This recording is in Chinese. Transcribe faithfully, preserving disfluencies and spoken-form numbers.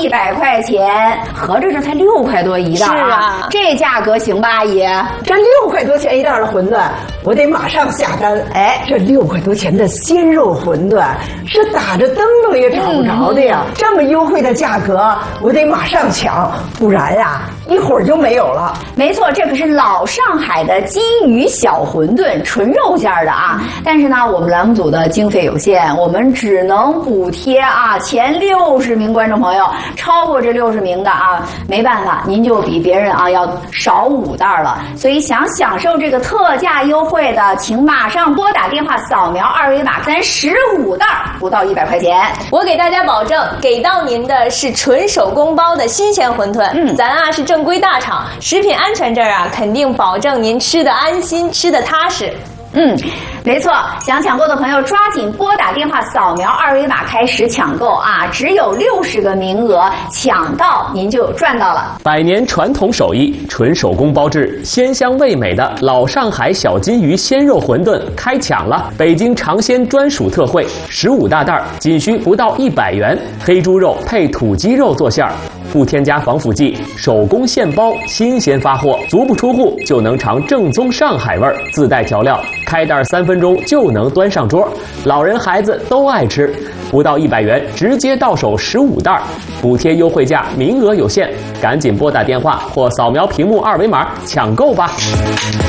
一百块钱，合着这才六块多一袋啊！ 是啊， 这价格行吧，阿姨？ 这六块多钱一袋的馄饨，我得马上下单。哎，这六块多钱的鲜肉馄饨是打着灯笼也找不着的呀！嗯、这么优惠的价格，我得马上抢，不然呀、啊，一会儿就没有了。 没错，这可是老上海的金鱼小馄饨，纯肉馅的啊！嗯、但是呢，我们栏目组的经费有限，我们只能补贴啊前六十名观众朋友，超过这六十名的啊，没办法，您就比别人啊要少五袋了。所以想享受这个特价优惠的，请马上拨打电话扫描二维码，咱十五袋不到一百块钱。 我给大家保证，给到您的是纯手工包的新鲜馄饨。嗯，咱啊是正规大厂，食品安全这儿啊肯定保证您吃得安心，吃得踏实。 嗯，没错，想抢购的朋友抓紧拨打电话扫描二维码开始抢购啊！只有六十个名额，抢到您就赚到了。 百年传统手艺，纯手工包制，鲜香味美的老上海小金鱼鲜肉馄饨开抢了！北京尝鲜专属特惠，十五大袋，仅需不到一百元，黑猪肉配土鸡肉做馅儿。不添加防腐剂，手工现包，新鲜发货，足不出户就能尝正宗上海味儿，自带调料，开袋三分钟就能端上桌，老人孩子都爱吃。不到一百元，直接到手十五袋，补贴优惠价，名额有限，赶紧拨打电话或扫描屏幕二维码抢购吧。